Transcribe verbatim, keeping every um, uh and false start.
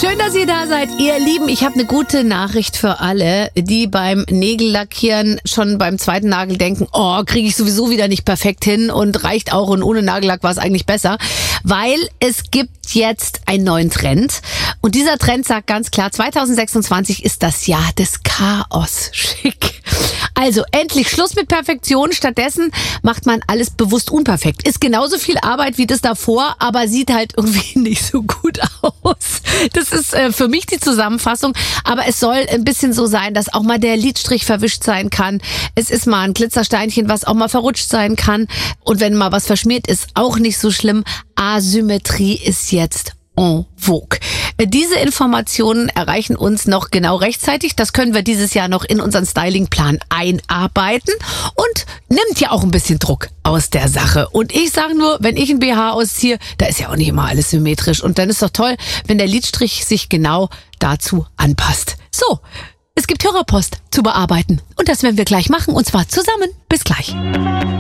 Schön, dass ihr da seid, ihr Lieben. Ich habe eine gute Nachricht für alle, die beim Nägellackieren schon beim zweiten Nagel denken, oh, kriege ich sowieso wieder nicht perfekt hin und reicht auch und ohne Nagellack war es eigentlich besser. Weil es gibt jetzt einen neuen Trend und dieser Trend sagt ganz klar, zwanzig sechsundzwanzig ist das Jahr des Chaos. Schick. Also endlich Schluss mit Perfektion. Stattdessen macht man alles bewusst unperfekt. Ist genauso viel Arbeit wie das davor, aber sieht halt irgendwie nicht so gut aus. Das ist äh, für mich die Zusammenfassung. Aber es soll ein bisschen so sein, dass auch mal der Lidstrich verwischt sein kann. Es ist mal ein Glitzersteinchen, was auch mal verrutscht sein kann. Und wenn mal was verschmiert ist, auch nicht so schlimm. Asymmetrie ist jetzt en vogue. Diese Informationen erreichen uns noch genau rechtzeitig. Das können wir dieses Jahr noch in unseren Stylingplan einarbeiten und nimmt ja auch ein bisschen Druck aus der Sache. Und ich sage nur, wenn ich ein B H ausziehe, da ist ja auch nicht immer alles symmetrisch. Und dann ist doch toll, wenn der Lidstrich sich genau dazu anpasst. So, es gibt Hörerpost zu bearbeiten. Und das werden wir gleich machen, und zwar zusammen. Bis gleich.